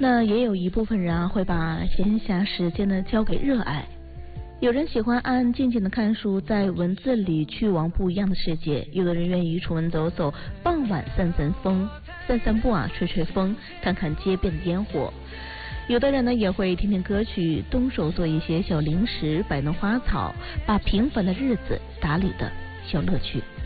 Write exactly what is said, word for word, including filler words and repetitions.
那也有一部分人啊，会把闲暇时间呢交给热爱。有人喜欢安安静静的看书，在文字里去往不一样的世界；有的人愿意出门走走，傍晚散散风、散散步啊，吹吹风，看看街边的烟火。有的人呢也会听听歌曲，动手做一些小零食，摆弄花草，把平凡的日子打理的小乐趣。